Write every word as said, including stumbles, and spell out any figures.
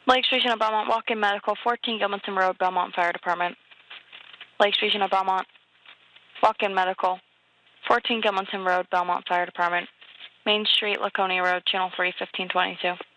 Lake Station of Belmont, walk-in medical, fourteen Gilmanton Road, Belmont Fire Department. Lake Station of Belmont, walk-in medical, fourteen Gilmanton Road, Belmont Fire Department. Main Street, Laconia Road, Channel three, fifteen twenty-two.